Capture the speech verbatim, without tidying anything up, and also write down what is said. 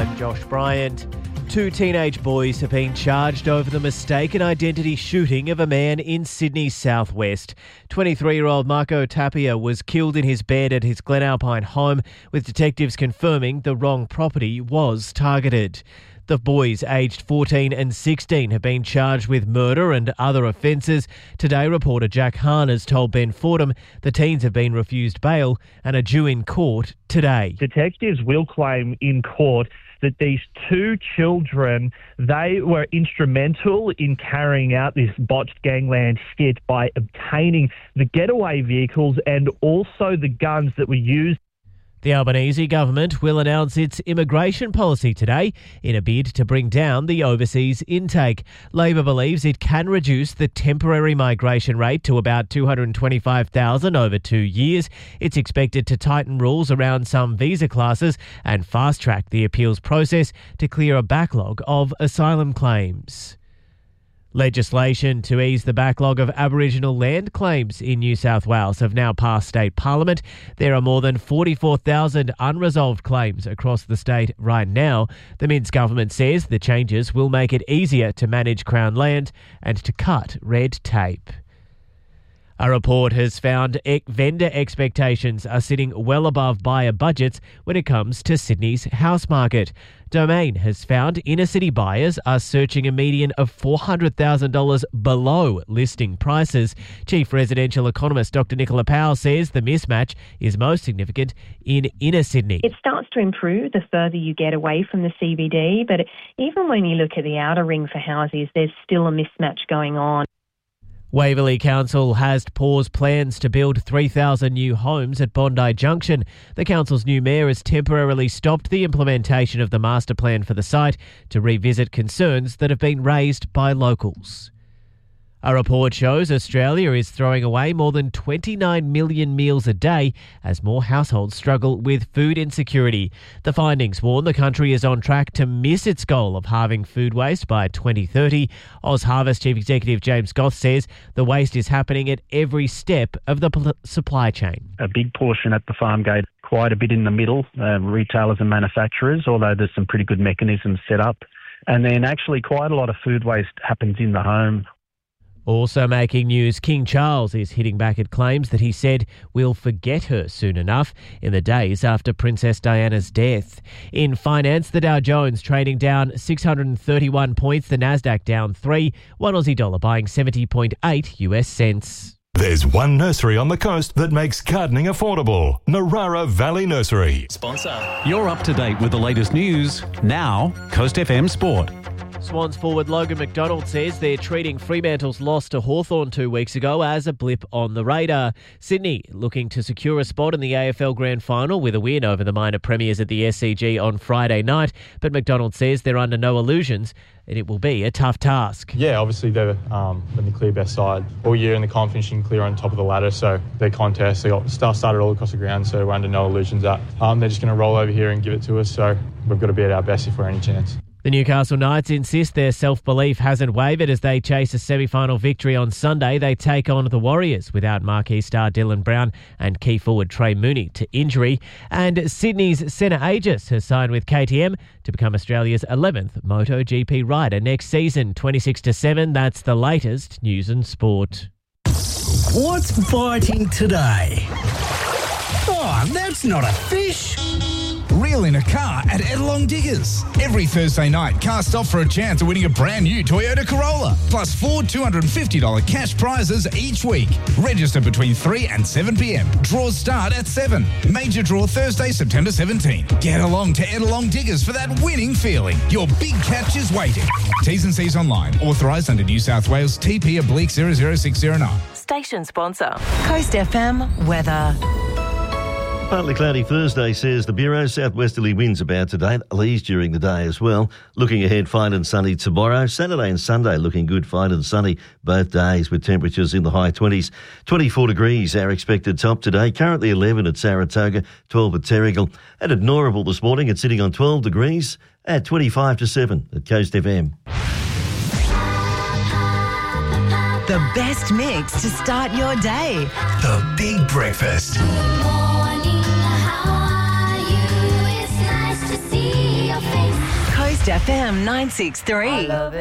I'm Josh Bryant. Two teenage boys have been charged over the mistaken identity shooting of a man in Sydney's southwest. twenty-three-year-old Marco Tapia was killed in his bed at his Glenalpine home, with detectives confirming the wrong property was targeted. The boys, aged fourteen and sixteen, have been charged with murder and other offences. Today, reporter Jack Hahn has told Ben Fordham the teens have been refused bail and are due in court today. Detectives will claim in court that these two children, they were instrumental in carrying out this botched gangland skit by obtaining the getaway vehicles and also the guns that were used. The Albanese government will announce its immigration policy today in a bid to bring down the overseas intake. Labor believes it can reduce the temporary migration rate to about two hundred twenty-five thousand over two years. It's expected to tighten rules around some visa classes and fast-track the appeals process to clear a backlog of asylum claims. Legislation to ease the backlog of Aboriginal land claims in New South Wales have now passed state parliament. There are more than forty-four thousand unresolved claims across the state right now. The Minns government says the changes will make it easier to manage Crown land and to cut red tape. A report has found e- vendor expectations are sitting well above buyer budgets when it comes to Sydney's house market. Domain has found inner-city buyers are searching a median of four hundred thousand dollars below listing prices. Chief residential economist Doctor Nicola Powell says the mismatch is most significant in inner Sydney. It starts to improve the further you get away from the C B D, but even when you look at the outer ring for houses, there's still a mismatch going on. Waverley Council has paused plans to build three thousand new homes at Bondi Junction. The council's new mayor has temporarily stopped the implementation of the master plan for the site to revisit concerns that have been raised by locals. A report shows Australia is throwing away more than twenty-nine million meals a day as more households struggle with food insecurity. The findings warn the country is on track to miss its goal of halving food waste by twenty thirty. OzHarvest Chief Executive James Goth says the waste is happening at every step of the pl- supply chain. A big portion at the farm gate, quite a bit in the middle, uh, retailers and manufacturers, although there's some pretty good mechanisms set up. And then actually quite a lot of food waste happens in the home. Also making news, King Charles is hitting back at claims that he said we'll forget her soon enough in the days after Princess Diana's death. In finance, the Dow Jones trading down six hundred thirty-one points, the Nasdaq down three, one Aussie dollar buying seventy point eight US cents. There's one nursery on the coast that makes gardening affordable. Narara Valley Nursery. Sponsor. You're up to date with the latest news. Now, Coast F M Sport. Swans forward Logan McDonald says they're treating Fremantle's loss to Hawthorn two weeks ago as a blip on the radar. Sydney looking to secure a spot in the A F L Grand Final with a win over the minor premiers at the S C G on Friday night. But McDonald says they're under no illusions and it will be a tough task. Yeah, obviously they're um, been the clear best side all year in the comp, finishing clear on top of the ladder. So their contest, they got star started all across the ground, so we're under no illusions that um, they're just going to roll over here and give it to us. So we've got to be at our best if we're any chance. The Newcastle Knights insist their self-belief hasn't wavered as they chase a semi-final victory on Sunday. They take on the Warriors without marquee star Dylan Brown and key forward Trey Mooney to injury. And Sydney's Senna Aegis has signed with K T M to become Australia's eleventh MotoGP rider next season. twenty-six to seven, that's the latest news and sport. What's biting today? Oh, that's not a fish. Reel in a car at Edelong Diggers. Every Thursday night, cast off for a chance of winning a brand new Toyota Corolla, plus four two hundred fifty dollars cash prizes each week. Register between three and seven p.m. Draws start at seven. Major draw Thursday, September seventeenth. Get along to Edelong Diggers for that winning feeling. Your big catch is waiting. T's and C's online. Authorised under New South Wales T P oblique zero zero six zero nine. Station sponsor. Coast F M weather. Partly cloudy Thursday, says the Bureau. Southwesterly winds about today. They'll ease during the day as well. Looking ahead, fine and sunny tomorrow. Saturday and Sunday looking good, fine and sunny both days with temperatures in the high twenties. twenty-four degrees our expected top today. Currently eleven at Saratoga, twelve at Terrigal. And at Norable this morning, it's sitting on twelve degrees at twenty-five to seven at Coast F M. The best mix to start your day. The Big Breakfast. Good morning, how are you? It's nice to see your face. Coast F M nine six three.